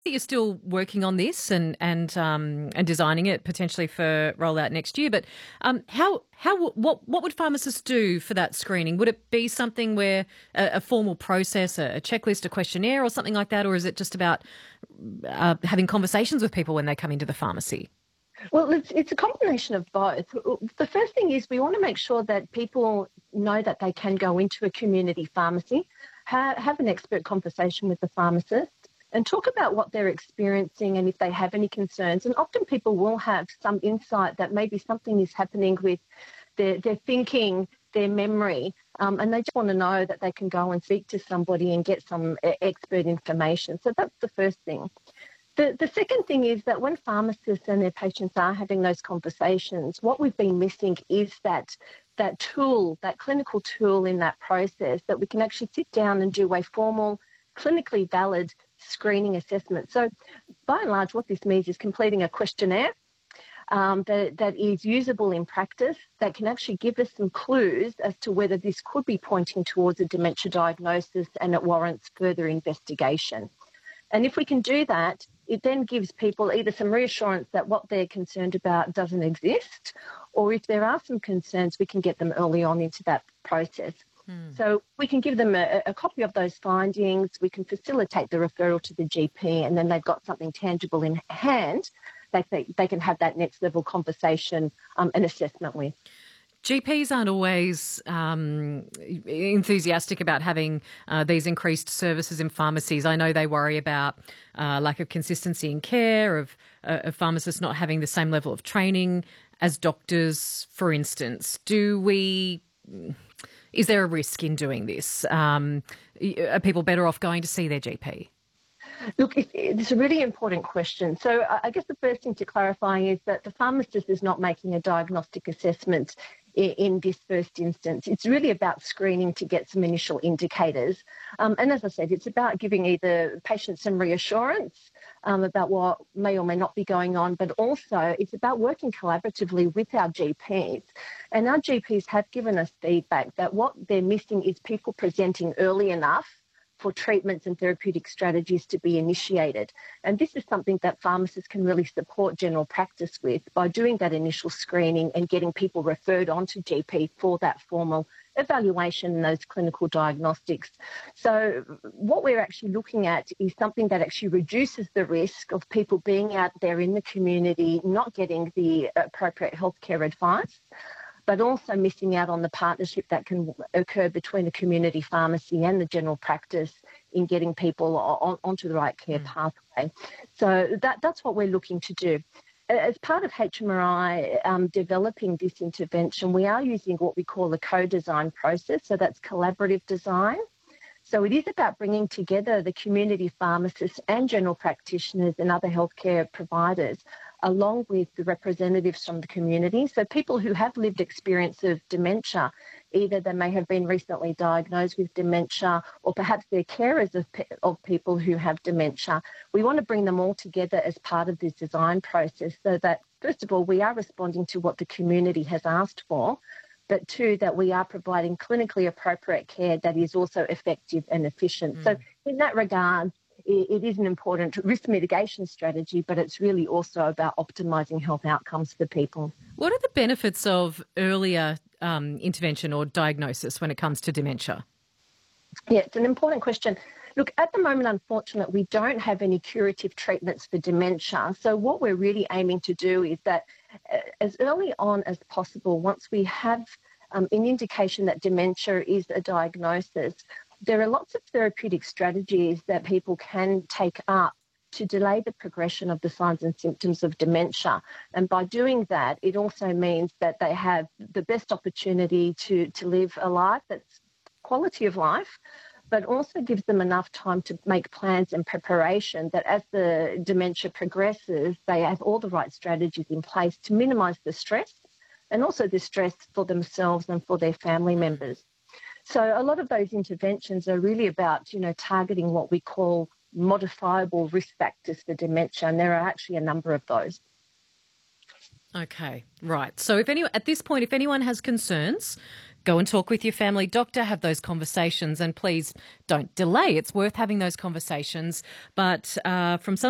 You're still working on this and designing it potentially for rollout next year. But what would pharmacists do for that screening? Would it be something where a formal process, a checklist, a questionnaire, or something like that, or is it just about having conversations with people when they come into the pharmacy? Well, it's a combination of both. The first thing is we want to make sure that people know that they can go into a community pharmacy, have an expert conversation with the pharmacist, and talk about what they're experiencing and if they have any concerns. And often people will have some insight that maybe something is happening with their thinking, their memory, and they just want to know that they can go and speak to somebody and get some expert information. So that's the first thing. The second thing is that when pharmacists and their patients are having those conversations, what we've been missing is that tool, that clinical tool in that process that we can actually sit down and do a formal, clinically valid screening assessment. So by and large, what this means is completing a questionnaire that is usable in practice, that can actually give us some clues as to whether this could be pointing towards a dementia diagnosis and it warrants further investigation. And if we can do that, it then gives people either some reassurance that what they're concerned about doesn't exist, or if there are some concerns, we can get them early on into that process. So we can give them a copy of those findings, we can facilitate the referral to the GP, and then they've got something tangible in hand that they can have that next level conversation and assessment with. GPs aren't always enthusiastic about having these increased services in pharmacies. I know they worry about lack of consistency in care, of pharmacists not having the same level of training as doctors, for instance. Is there a risk in doing this? Are people better off going to see their GP? Look, it's a really important question. So I guess the first thing to clarify is that the pharmacist is not making a diagnostic assessment in this first instance. It's really about screening to get some initial indicators. And as I said, it's about giving either patients some reassurance about what may or may not be going on, but also it's about working collaboratively with our GPs. And our GPs have given us feedback that what they're missing is people presenting early enough for treatments and therapeutic strategies to be initiated. And this is something that pharmacists can really support general practice with by doing that initial screening and getting people referred on to GP for that formal evaluation and those clinical diagnostics. So what we're actually looking at is something that actually reduces the risk of people being out there in the community, not getting the appropriate healthcare advice, but also missing out on the partnership that can occur between the community pharmacy and the general practice in getting people onto the right care pathway. So that's what we're looking to do. As part of HMRI developing this intervention, we are using what we call a co-design process, so that's collaborative design. So it is about bringing together the community pharmacists and general practitioners and other healthcare providers, along with the representatives from the community. So people who have lived experience of dementia, either they may have been recently diagnosed with dementia or perhaps they're carers of people who have dementia. We want to bring them all together as part of this design process so that, first of all, we are responding to what the community has asked for, but two, that we are providing clinically appropriate care that is also effective and efficient. So in that regard, it is an important risk mitigation strategy, but it's really also about optimising health outcomes for people. What are the benefits of earlier intervention or diagnosis when it comes to dementia? Yeah, it's an important question. Look, at the moment, unfortunately, we don't have any curative treatments for dementia. So what we're really aiming to do is that as early on as possible, once we have an indication that dementia is a diagnosis, there are lots of therapeutic strategies that people can take up to delay the progression of the signs and symptoms of dementia. And by doing that, it also means that they have the best opportunity to live a life that's quality of life, but also gives them enough time to make plans and preparation that as the dementia progresses, they have all the right strategies in place to minimise the stress and also the stress for themselves and for their family members. So a lot of those interventions are really about, targeting what we call modifiable risk factors for dementia, and there are actually a number of those. Okay, right. So at this point, if anyone has concerns, go and talk with your family doctor, have those conversations, and please don't delay. It's worth having those conversations. But from some